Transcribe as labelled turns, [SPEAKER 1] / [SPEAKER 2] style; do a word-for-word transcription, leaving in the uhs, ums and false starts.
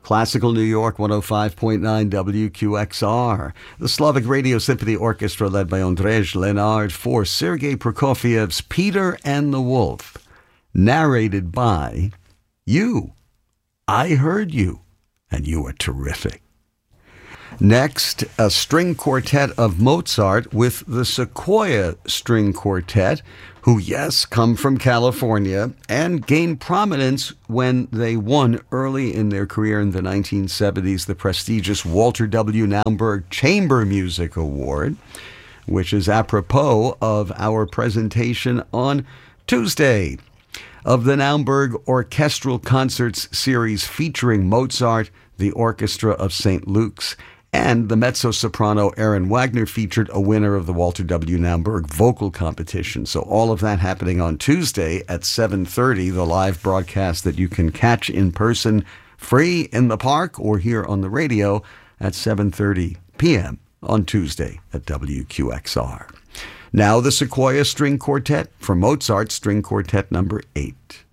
[SPEAKER 1] Classical New York, one oh five point nine W Q X R. The Slavic Radio Symphony Orchestra, led by Ondrej Lenard, for Sergei Prokofiev's Peter and the Wolf, narrated by you. I heard you, and you were terrific. Next, a string quartet of Mozart with the Sequoia String Quartet, who, yes, come from California and gained prominence when they won early in their career in the nineteen seventies the prestigious Walter W. Naumburg Chamber Music Award, which is apropos of our presentation on Tuesday of the Naumburg Orchestral Concerts series featuring Mozart, the Orchestra of Saint Luke's, and the mezzo-soprano Erin Wagner featured a winner of the Walter W. Naumburg vocal competition. So all of that happening on Tuesday at seven thirty, the live broadcast that you can catch in person, free in the park or here on the radio at seven thirty p.m. on Tuesday at W Q X R. Now the Sequoia String Quartet from Mozart String Quartet number eight.